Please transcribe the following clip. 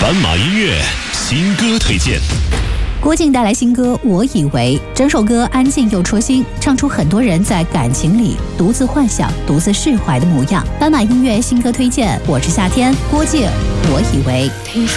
斑马音乐新歌推荐。 郭靖带来新歌《我以为》，整首歌安静又戳心，唱出很多人在感情里独自幻想、独自释怀的模样。斑马音乐新歌推荐，我是夏天，郭靖《我以为》。